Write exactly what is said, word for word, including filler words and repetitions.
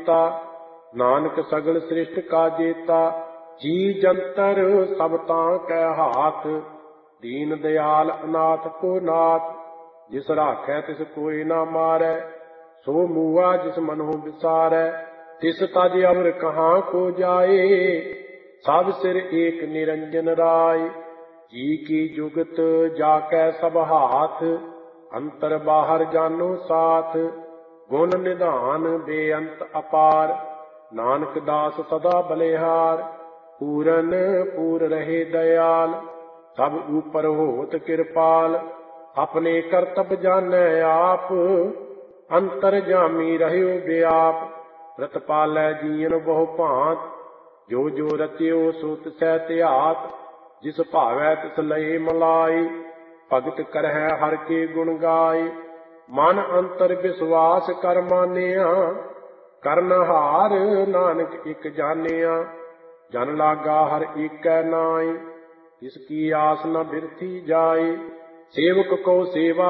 कीता। नानक सगल सृष्ट का जेता, जी जंतर सब तां कै हाथ। दीन दयाल अनाथ को नाथ, जिस राखै तिस कोई ना मारै। सो मूआ जिस मनहु विसारै, तिस तज अवर कहाँ को जाए। सब सिर एक निरंजन राय, जी की जुगत जाकै सब हाथ। अंतर बाहर जानो साथ, गुण निधान बेअंत अपार। नानक दास सदा बलिहार, पूरन पूर रहे दयाल। सब ऊपर होत कृपाल, अपने करतब जानै आप। अंतर जामी रहयो व्याप, प्रतिपालै जीवन बहु भांत। जो जो रचियो सो तिसै त्यात, जिस भावै तिस लये मलाई। भगत करहै हर के गुण गाय, मन अंतर विश्वास कर मानिया। करनहार नानक इक जानिया, जन लागा हर एकै नाई। तिसकी आस न बिरथी जाए, सेवक को सेवा